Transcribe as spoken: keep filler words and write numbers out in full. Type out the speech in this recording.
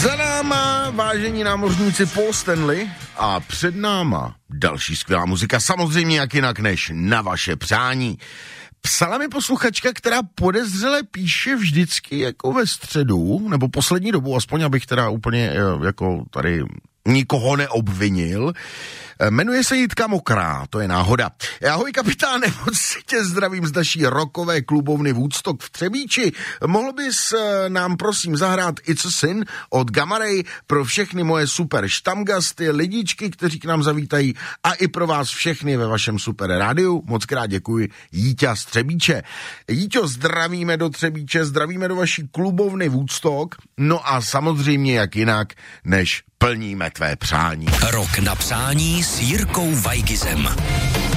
Za náma, vážení námořníci, Paul Stanley a před náma další skvělá muzika, samozřejmě jak jinak než na vaše přání. Psala mi posluchačka, která podezřele píše vždycky jako ve středu, nebo poslední dobu, aspoň abych teda úplně jako tady nikoho neobvinil. Jmenuje se Jitka Mokrá, to je náhoda. Ahoj kapitáne, moc si tě zdravím z naší rockové klubovny Woodstock v Třebíči. Mohl bys nám prosím zahrát It's a Sin od Gamma Ray pro všechny moje super štamgasty, lidičky, kteří k nám zavítají a i pro vás všechny ve vašem super rádiu. Moc krát děkuji, Jíťa z Třebíče. Jíťo, zdravíme do Třebíče, zdravíme do vaší klubovny Woodstock, no a samozřejmě jak jinak, než plníme tvé přání. Rok na přání s Jirkou Vajgizem.